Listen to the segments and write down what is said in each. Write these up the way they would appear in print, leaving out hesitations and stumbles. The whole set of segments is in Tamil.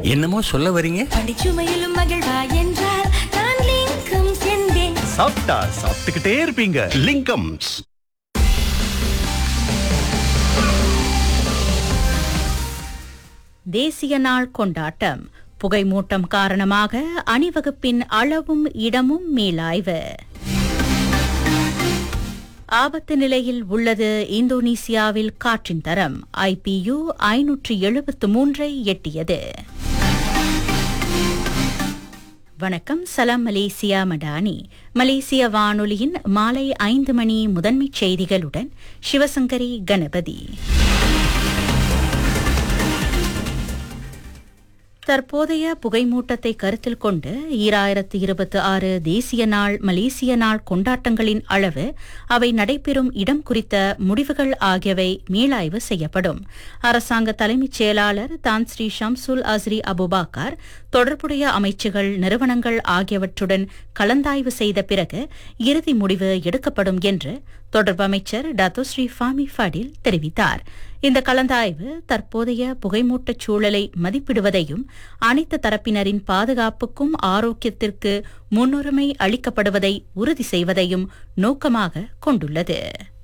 என்னமோ சொல்ல வரீங்க? பண்டிச்சுமையிலும் மகிழ்வா என்றால் நான் லிங்கம் சென்றேன். சாப்பிட்டா சாப்பிட்டுக்கிட்டே இருப்பீங்க. லிங்கம்ஸ். தேசிய நாள் கொண்டாட்டம். புகைமூட்டம் காரணமாக அணிவகுப்பின் அளவும் இடமும் மீளாய்வு. ஆபத்து நிலையில் உள்ளது இந்தோனேசியாவில் காற்றின் தரம். IPU 573 எட்டியது. வணக்கம், சலாம் மலேசியா மடானி. மலேசிய வானொலியின் மாலை 5 மணி முதன்மைச் செய்திகளுடன் சிவசங்கரி கணபதி. தற்போதைய புகைமூட்டத்தை கருத்தில் கொண்டு 2026 தேசிய நாள் மலேசிய நாள் கொண்டாட்டங்களின் அளவு, அவை நடைபெறும் இடம் குறித்த முடிவுகள் ஆகியவை மீளாய்வு செய்யப்படும். அரசாங்க தலைமைச் செயலாளர் தான் ஸ்ரீ ஷம்சுல் அஸ்ரி அபுபாக்கர் தொடர்புடைய அமைச்சுகள், நிறுவனங்கள் ஆகியவற்றுடன் கலந்தாய்வு செய்த பிறகு இறுதி முடிவு எடுக்கப்படும் என்று தொடர்பு அமைச்சர் டத்தோ ஸ்ரீ ஃபாமி ஃபடில் தெரிவித்தார். இந்த கலந்தாய்வு தற்போதைய புகைமூட்டச் சூழலை மதிப்பிடுவதையும் அனைத்து தரப்பினரின் பாதுகாப்புக்கும் ஆரோக்கியத்திற்கு முன்னுரிமை அளிக்கப்படுவதை உறுதி செய்வதையும் நோக்கமாக கொண்டுள்ளது.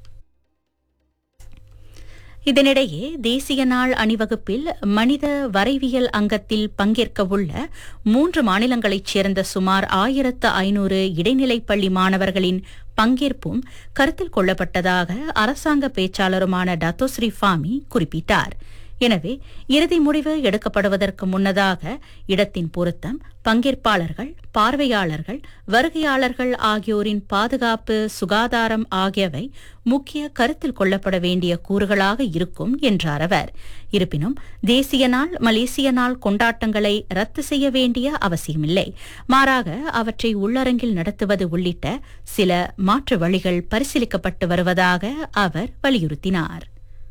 இதனிடையே தேசிய நாள் அணிவகுப்பில் மனித வரைவியல் அங்கத்தில் பங்கேற்க உள்ள 3 மாநிலங்களைச் சேர்ந்த சுமார் 1500 இடைநிலைப் பள்ளி மாணவர்களின் பங்கேற்பும் கருத்தில் கொள்ளப்பட்டதாக அரசாங்க பேச்சாளருமான டத்தோ ஸ்ரீ ஃபாமி குறிப்பிட்டார். எனவே இறுதி முடிவு எடுக்கப்படுவதற்கு முன்னதாக இடத்தின் பொருத்தம், பங்கேற்பாளர்கள், பார்வையாளர்கள், வருகையாளர்கள் ஆகியோரின் பாதுகாப்பு, சுகாதாரம் ஆகியவை முக்கிய கருத்தில் கொள்ளப்பட வேண்டிய கூறுகளாக இருக்கும் என்றார் அவர். இருப்பினும் தேசிய நாள் மலேசிய நாள் கொண்டாட்டங்களை ரத்து செய்ய வேண்டிய அவசியமில்லை. மாறாக அவற்றை உள்ளரங்கில் நடத்துவது உள்ளிட்ட சில மாற்று வழிகள் பரிசீலிக்கப்பட்டு வருவதாக அவர் வலியுறுத்தினார்.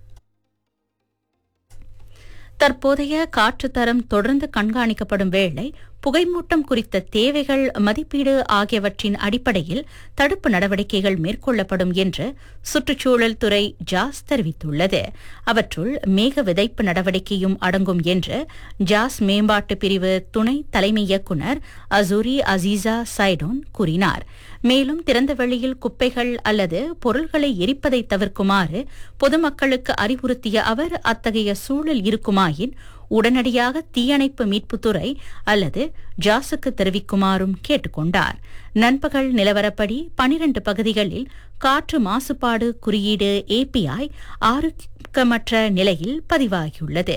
தற்போதைய காற்றுத்தரம் தொடர்ந்து கண்காணிக்கப்படும் வேளை புகைமூட்டம் குறித்த தேவைகள், மதிப்பீடு ஆகியவற்றின் அடிப்படையில் தடுப்பு நடவடிக்கைகள் மேற்கொள்ளப்படும் என்று சுற்றுச்சூழல் துறை ஜாஸ் தெரிவித்துள்ளது. அவற்றுள் மேக விதைப்பு நடவடிக்கையும் அடங்கும் என்று ஜாஸ் மேம்பாட்டு பிரிவு துணை தலைமை இயக்குநர் அசூரி அசீசா சைடோன் கூறினார். மேலும் திறந்த வெளியில் குப்பைகள் அல்லது பொருள்களை எரிப்பதை தவிர்க்குமாறு பொதுமக்களுக்கு அறிவுறுத்திய அவர், அத்தகைய சூழல் இருக்குமாயின் உடனடியாக தீயணைப்பு மீட்புத்துறை அல்லது ஜாஸுக்கு தெரிவிக்குமாறும் கேட்டுக்கொண்டார். நண்பகல் நிலவரப்படி 12 பகுதிகளில் காற்று மாசுபாடு குறியீடு API ஆரோக்கியமற்ற நிலையில் பதிவாகியுள்ளது.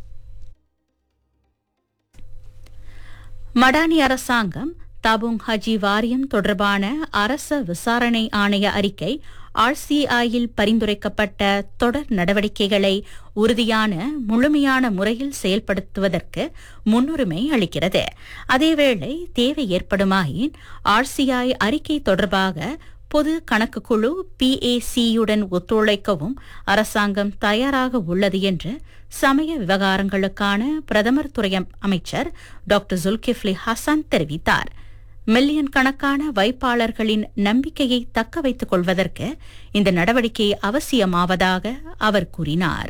மடானி அரசாங்கம் தாபுங் ஹஜி வாரியம் தொடர்பான அரச விசாரணை ஆணைய அறிக்கை RCIயில் பரிந்துரைக்கப்பட்ட தொடர் நடவடிக்கைகளை உறுதியான, முழுமையான முறையில் செயல்படுத்துவதற்கு முன்னுரிமை அளிக்கிறது. அதேவேளை தேவை ஏற்படுமாயின் RCI அறிக்கை தொடர்பாக பொது கணக்கு குழு PACயுடன் ஒத்துழைக்கவும் அரசாங்கம் தயாராக உள்ளது என்று சமய விவகாரங்களுக்கான பிரதமர் துறை அமைச்சர் டாக்டர் ஜுல்கிஃப்லி ஹசன் தெரிவித்தார். மில்லியன் கணக்கான வைப்பாளர்களின் நம்பிக்கையை தக்க வைத்துக் கொள்வதற்கு இந்த நடவடிக்கை அவசியமாவதாக அவர் கூறினார்.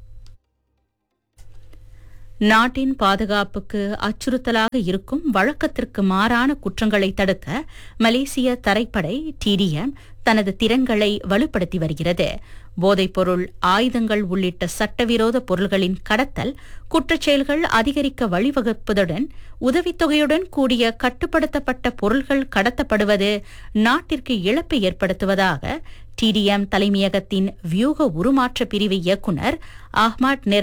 நாட்டின் பாதுகாப்புக்கு அச்சுறுத்தலாக இருக்கும் வழக்கத்திற்கு மாறான குற்றங்களை தடுக்க மலேசிய தரைப்படை TDM தனது திறன்களை வலுப்படுத்தி வருகிறது. போதைப்பொருள், ஆயுதங்கள் உள்ளிட்ட சட்டவிரோத பொருள்களின் கடத்தல் குற்றச்செயல்கள் அதிகரிக்க வழிவகுப்பதுடன் உதவித்தொகையுடன் கூடிய கட்டுப்படுத்தப்பட்ட பொருள்கள் கடத்தப்படுவது நாட்டிற்கு இழப்பை ஏற்படுத்துவதாக TDM தலைமையகத்தின் வியூக உருமாற்ற பிரிவு இயக்குநர் அஹ்மத்